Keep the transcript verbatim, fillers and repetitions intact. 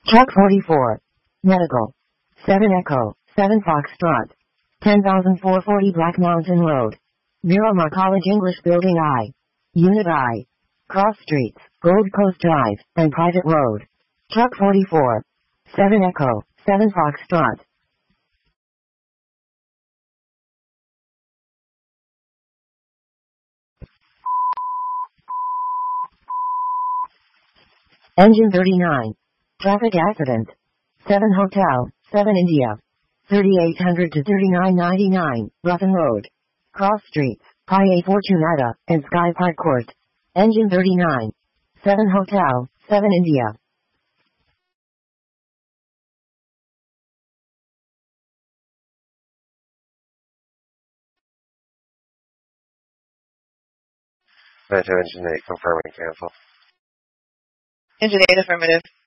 Truck forty-four. Medical. seven Echo, seven Foxtrot. ten thousand four hundred forty Black Mountain Road. Miramar College English Building I. Unit I. Cross Streets, Gold Coast Drive, and Private Road. Truck forty-four. seven Echo, seven Foxtrot. Engine thirty-nine. Traffic accident. seven Hotel, seven India. thirty-eight hundred to thirty-nine ninety-nine, Ruffin Road. Cross Streets, Pie Fortunata, and Sky Park Court. Engine thirty-nine. seven Hotel, seven India. Vento Engine eight, confirming cancel. Engine eight, affirmative.